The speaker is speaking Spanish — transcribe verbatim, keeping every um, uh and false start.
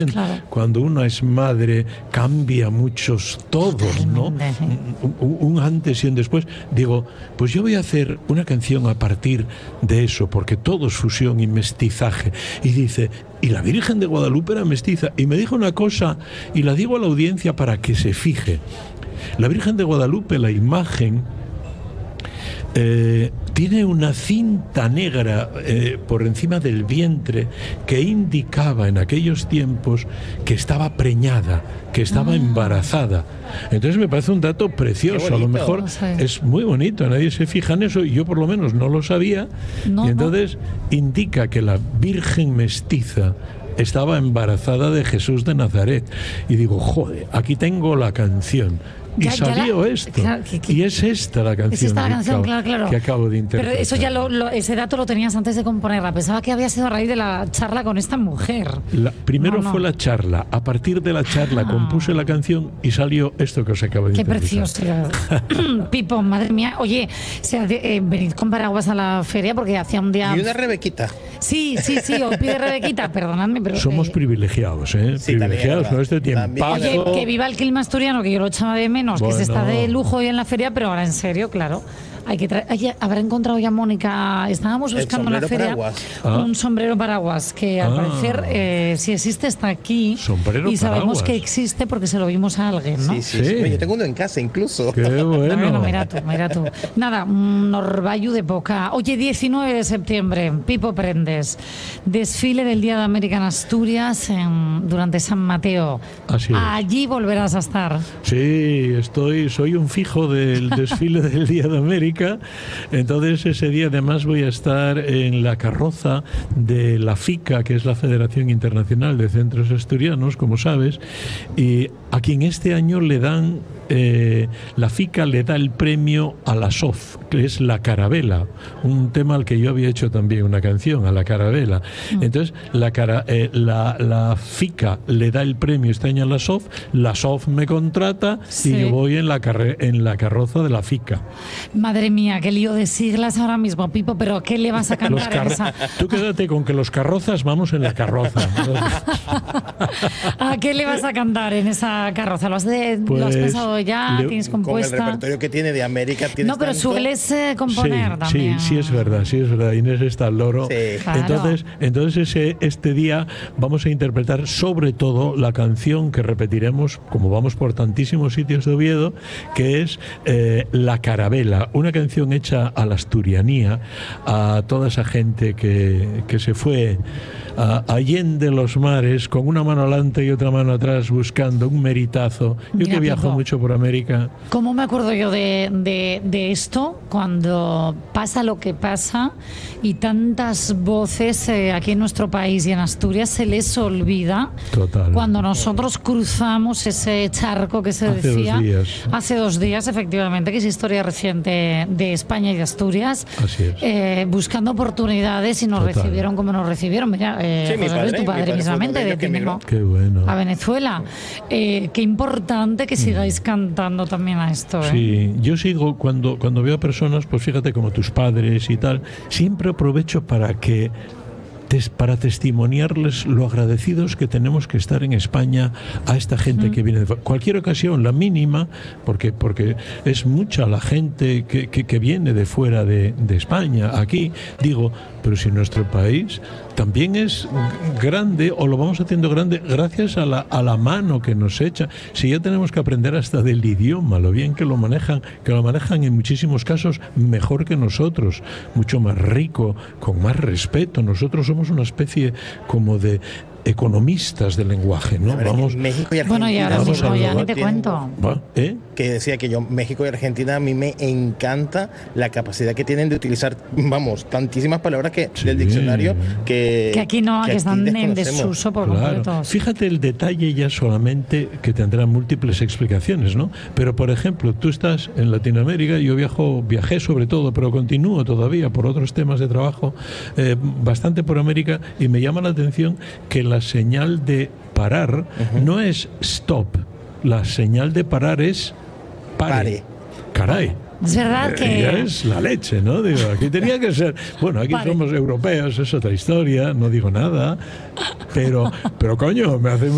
Claro. Cuando uno es madre cambia muchos todos, ¿no? Un, un, un antes y un después. Digo, pues yo voy a hacer una canción a partir de eso, porque todo es fusión y mestizaje. Y dice, y la Virgen de Guadalupe era mestiza. Y me dijo una cosa, y la digo a la audiencia para que se fije. La Virgen de Guadalupe, la imagen, Eh, tiene una cinta negra eh, por encima del vientre que indicaba en aquellos tiempos que estaba preñada, que estaba ah. embarazada. Entonces me parece un dato precioso. A lo mejor sí. es muy bonito, nadie se fija en eso, y yo por lo menos no lo sabía. No, y entonces no. indica que la Virgen mestiza estaba embarazada de Jesús de Nazaret. Y digo, joder, aquí tengo la canción. Y ya, salió ya la, esto. Claro, que, que, y es esta la canción, es esta la canción que, acabo, claro, claro. que acabo de interpretar. Pero eso ya lo, lo, ese dato lo tenías antes de componerla. Pensaba que había sido a raíz de la charla con esta mujer. La, primero no, no. fue la charla. A partir de la charla ah. compuse la canción y salió esto que os acabo de Qué interpretar. Qué precioso. Pipo, madre mía. Oye, o sea, de, eh, venid con paraguas a la feria porque hacía un día... Y una Rebequita. Sí, sí, sí, os pide Rebequita, perdonadme, pero... Somos eh... privilegiados, ¿eh? Sí, privilegiados también, con este tiempo. Oye, que viva el clima asturiano, que yo lo echaba de menos, bueno. que se está de lujo hoy en la feria, pero ahora en serio, claro. Hay que tra- hay, habrá encontrado ya Mónica. Estábamos buscando en la feria ah. un sombrero paraguas que al ah. parecer, eh, si existe, está aquí. Sombrero y sabemos paraguas. que existe porque se lo vimos a alguien, ¿no? Sí, sí, sí. Yo tengo uno en casa incluso. Qué bueno. No, no, mira tú, mira tú. Nada, un orvallo de poca. Oye, diecinueve de septiembre, Pipo Prendes, desfile del Día de América en Asturias en, durante San Mateo. Así es. Allí volverás a estar. Sí, estoy, soy un fijo del desfile del Día de América. Entonces ese día además voy a estar en la carroza de la FICA, que es la Federación Internacional de Centros Asturianos, como sabes, y a quien este año le dan eh, la FICA le da el premio a la S O F, que es la carabela, un tema al que yo había hecho también una canción, a la carabela. Mm. Entonces la, cara, eh, la, la FICA le da el premio este año a la S O F, la S O F me contrata sí. y yo voy en la, carre, en la carroza de la FICA. Madre mía, qué lío de siglas ahora mismo, Pipo, pero ¿qué le vas a cantar car- en esa? Tú quédate con que los carrozas vamos en la carroza. ¿A qué le vas a cantar en esa carroza? ¿Lo has, de, pues, ¿lo has pensado ya? Le, ¿Tienes compuesta? Con el repertorio que tiene de América. No, pero tanto. Sueles eh, componer sí, también. Sí, sí es verdad, sí es verdad. Inés está al loro. Sí. Claro. Entonces, entonces ese, este día vamos a interpretar sobre todo la canción que repetiremos, como vamos por tantísimos sitios de Oviedo, que es eh, La Carabela, una canción hecha a la asturianía, a toda esa gente que, que se fue a allende los mares con una mano adelante y otra mano atrás buscando un meritazo. Yo ya, que viajo Pipo. mucho por América. ¿Cómo me acuerdo yo de, de, de esto cuando pasa lo que pasa y tantas voces eh, aquí en nuestro país y en Asturias se les olvida? Total. Cuando nosotros cruzamos ese charco que se hace decía dos días. hace dos días, efectivamente, que es historia reciente de España y de Asturias, Así es. Eh, buscando oportunidades y nos Total. recibieron como nos recibieron. Mira, eh, sí, mi José padre, Luis, tu padre, padre mismamente, de Timino, Qué bueno. a Venezuela. Eh, qué importante que sigáis mm. cantando también a esto. ¿eh? Sí, yo sigo cuando, cuando veo a personas, pues fíjate, como tus padres y tal, siempre aprovecho para que para testimoniarles lo agradecidos que tenemos que estar en España a esta gente mm. que viene de cualquier ocasión, la mínima, porque porque es mucha la gente que, que, que viene de fuera de, de España, aquí, digo, pero si nuestro país también es grande, o lo vamos haciendo grande gracias a la, a la mano que nos echa. Si ya tenemos que aprender hasta del idioma, lo bien que lo manejan, que lo manejan en muchísimos casos mejor que nosotros, mucho más rico, con más respeto. Nosotros somos una especie como de economistas del lenguaje, ¿no? Vamos, México y Argentina. Bueno, y ahora mismo ya ni te cuento. ¿Eh? Que decía que yo, México y Argentina, a mí me encanta la capacidad que tienen de utilizar, vamos, tantísimas palabras que sí. del diccionario que, que aquí no, que, que están en desuso por claro. completo. Fíjate el detalle ya solamente, que tendrá múltiples explicaciones, ¿no? Pero, por ejemplo, tú estás en Latinoamérica, yo viajo, viajé sobre todo, pero continúo todavía por otros temas de trabajo, eh, bastante por América, y me llama la atención que la señal de parar uh-huh. no es stop, la señal de parar es pare. pare. Caray. Es verdad que... Ya es la leche, ¿no? Digo, aquí tenía que ser... Bueno, aquí pare. Somos europeos, es otra historia, no digo nada, pero, pero coño, me hace